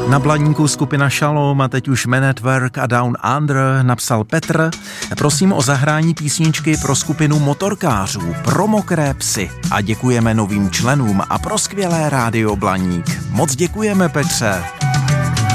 Na Blaníku skupina Shalom a teď už Man at Work a Down Under napsal Petr. Prosím o zahrání písničky pro skupinu motorkářů, pro mokré psy a děkujeme novým členům a pro skvělé rádio Blaník. Moc děkujeme, Petře.